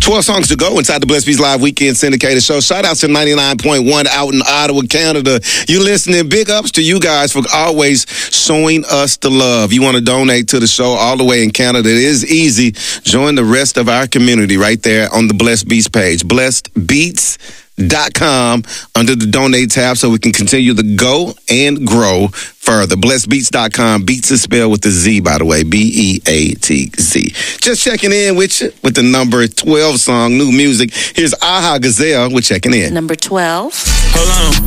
12 songs to go inside the Blessed Beats Live Weekend Syndicated Show. Shout out to 99.1 out in Ottawa, Canada. You listening. Big ups to you guys for always showing us the love. You want to donate to the show all the way in Canada. It is easy. Join the rest of our community right there on the Blessed Beats page. BlessedBeats.com under the donate tab so we can continue to go and grow further. BlessedBeats.com. Beats is spelled with the Z, by the way. B-E-A-T-Z. Just checking in with you with the number 12 song, new music. Here's Aha Gazelle. We're checking in. Number 12. Hold on.